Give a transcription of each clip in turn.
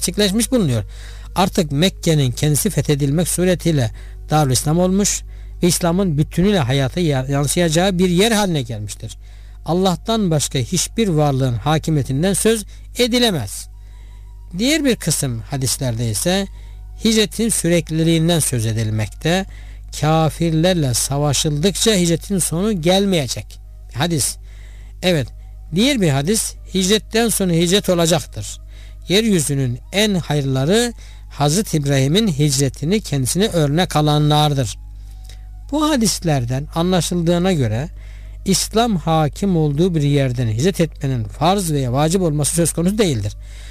gerçekleşmiş bulunuyor. Artık Mekke'nin kendisi fethedilmek suretiyle Darülislam olmuş ve İslam'ın bütünüyle hayata yansıyacağı bir yer haline gelmiştir. Allah'tan başka hiçbir varlığın hakimiyetinden söz edilemez. Diğer bir kısım hadislerde ise hicretin sürekliliğinden söz edilmekte. Kafirlerle savaşıldıkça hicretin sonu gelmeyecek. Hadis. Evet. Diğer bir hadis, hicretten sonra hicret olacaktır. Yeryüzünün en hayırları Hazreti İbrahim'in hicretini kendisine örnek alanlardır. Bu hadislerden anlaşıldığına göre İslam hakim olduğu bir yerden hicret etmenin farz veya vacip olması söz konusu değildir.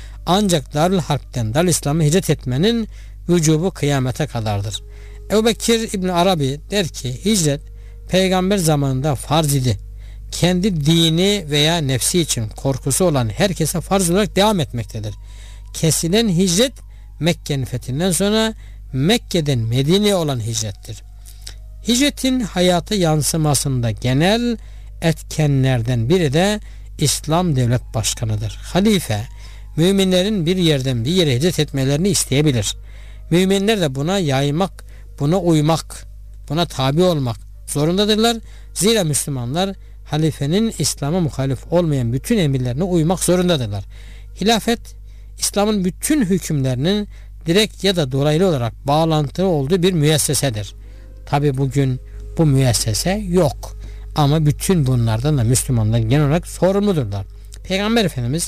Ancak Darül Harp'ten Darül İslam'a hicret etmenin vücubu kıyamete kadardır. Ebu Bekir İbn Arabi der ki hicret peygamber zamanında farz idi. Kendi dini veya nefsi için korkusu olan herkese farz olarak devam etmektedir. Kesilen hicret Mekke'nin fethinden sonra Mekke'den Medine'ye olan hicrettir. Hicretin hayata yansımasında genel etkenlerden biri de İslam devlet başkanıdır. Halife müminlerin bir yerden bir yere hicret etmelerini isteyebilir. Müminler de buna yaymak, buna uymak, buna tabi olmak zorundadırlar. Zira Müslümanlar halifenin İslam'a muhalif olmayan bütün emirlerine uymak zorundadırlar. Hilafet, İslam'ın bütün hükümlerinin direkt ya da dolaylı olarak bağlantılı olduğu bir müessesedir. Tabi bugün bu müessese yok. Ama bütün bunlardan da Müslümanlar genel olarak sorumludurlar. Peygamber Efendimiz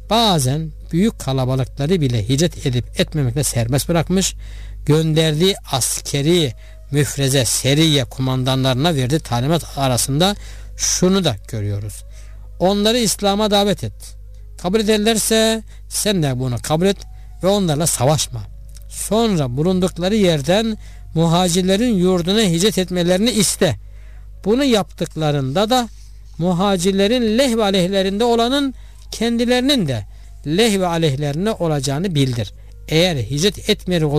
bazen büyük kalabalıkları bile hicret edip etmemekle serbest bırakmış, gönderdiği askeri müfreze, seriye kumandanlarına verdiği talimat arasında şunu da görüyoruz. Onları İslam'a davet et. Kabul ederlerse sen de bunu kabul et ve onlarla savaşma. Sonra bulundukları yerden muhacirlerin yurduna hicret etmelerini iste. Bunu yaptıklarında da muhacirlerin leh ve aleyhlerinde olanın kendilerinin de leh ve aleyhlerine olacağını bildir. Eğer hicret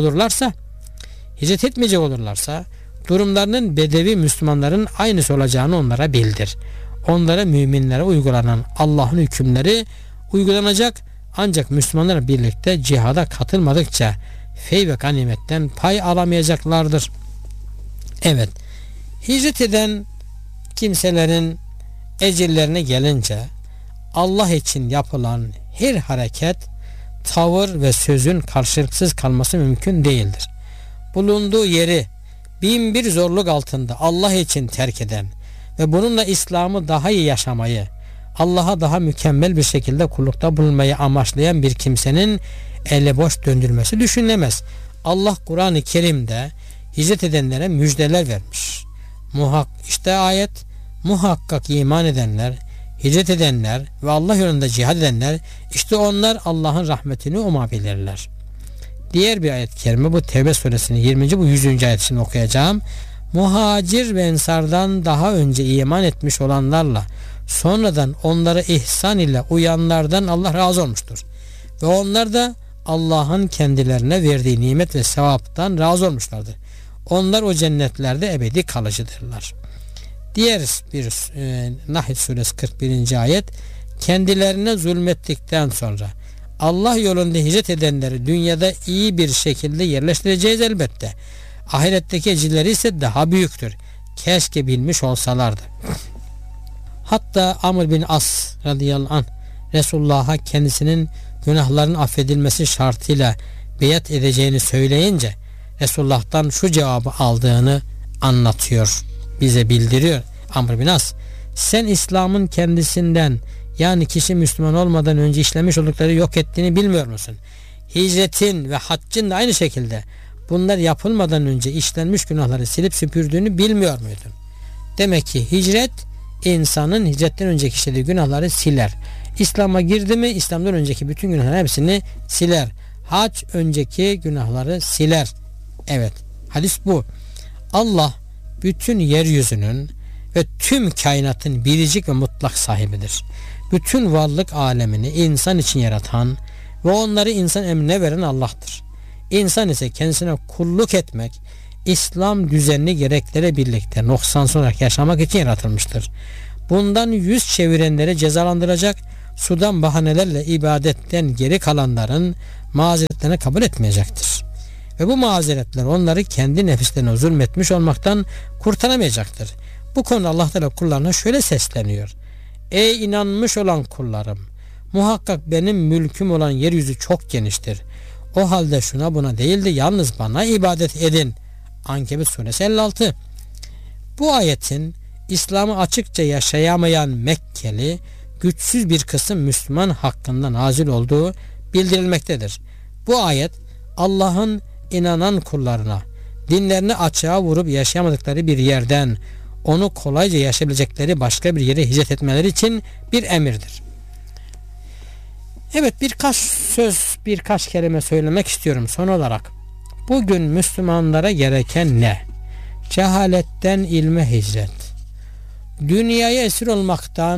etmeyecek olurlarsa durumlarının Bedevi Müslümanların aynısı olacağını onlara bildir. Onlara müminlere uygulanan Allah'ın hükümleri uygulanacak, ancak Müslümanlarla birlikte cihada katılmadıkça fey ve ganimetten pay alamayacaklardır. Evet, hicret eden kimselerin ecirlerine gelince Allah için yapılan her hareket, tavır ve sözün karşılıksız kalması mümkün değildir. Bulunduğu yeri bin bir zorluk altında Allah için terk eden ve bununla İslam'ı daha iyi yaşamayı, Allah'a daha mükemmel bir şekilde kullukta bulunmayı amaçlayan bir kimsenin eli boş döndürmesi düşünülemez. Allah Kur'an-ı Kerim'de hicret edenlere müjdeler vermiş. İşte ayet, muhakkak iman edenler, hicret edenler ve Allah yolunda cihad edenler, işte onlar Allah'ın rahmetini umabilirler. Diğer bir ayet-i kerime, bu Tevbe suresinin 20. bu 100. ayetini okuyacağım. Muhacir ve ensardan daha önce iman etmiş olanlarla sonradan onlara ihsan ile uyanlardan Allah razı olmuştur. Ve onlar da Allah'ın kendilerine verdiği nimet ve sevaptan razı olmuşlardır. Onlar o cennetlerde ebedi kalıcıdırlar. Diğer bir Nahl suresi 41. ayet, kendilerine zulmettikten sonra Allah yolunda hicret edenleri dünyada iyi bir şekilde yerleştireceğiz elbette. Ahiretteki ecirleri ise daha büyüktür. Keşke bilmiş olsalardı. Hatta Amr bin As radıyallahu anh Resulullah'a kendisinin günahların affedilmesi şartıyla beyat edeceğini söyleyince Resulullah'tan şu cevabı aldığını anlatıyor, bize bildiriyor. Amr bin As, sen İslam'ın kendisinden, yani kişi Müslüman olmadan önce işlemiş oldukları yok ettiğini bilmiyor musun? Hicretin ve haccın da aynı şekilde bunlar yapılmadan önce işlenmiş günahları silip süpürdüğünü bilmiyor muydun? Demek ki hicret, insanın hicretten önceki işlediği günahları siler. İslam'a girdi mi İslam'dan önceki bütün günahların hepsini siler. Hac önceki günahları siler. Evet, hadis bu. Allah bütün yeryüzünün ve tüm kainatın biricik ve mutlak sahibidir. Bütün varlık alemini insan için yaratan ve onları insan emrine veren Allah'tır. İnsan ise kendisine kulluk etmek, İslam düzenli gereklere birlikte noksansız olarak yaşamak için yaratılmıştır. Bundan yüz çevirenleri cezalandıracak, sudan bahanelerle ibadetten geri kalanların mazeretlerini kabul etmeyecektir. Ve bu mazeretler onları kendi nefislerine zulmetmiş olmaktan kurtaramayacaktır. Bu konuda Allah Teala kullarına şöyle sesleniyor. Ey inanmış olan kullarım! Muhakkak benim mülküm olan yeryüzü çok geniştir. O halde şuna buna değil de yalnız bana ibadet edin. Ankebut suresi 56. Bu ayetin İslam'ı açıkça yaşayamayan Mekkeli güçsüz bir kısım Müslüman hakkında nazil olduğu bildirilmektedir. Bu ayet Allah'ın inanan kullarına dinlerini açığa vurup yaşayamadıkları bir yerden onu kolayca yaşayabilecekleri başka bir yere hicret etmeleri için bir emirdir. Evet, birkaç kelime söylemek istiyorum son olarak. Bugün Müslümanlara gereken ne? Cehaletten ilme hicret. Dünyaya esir olmaktan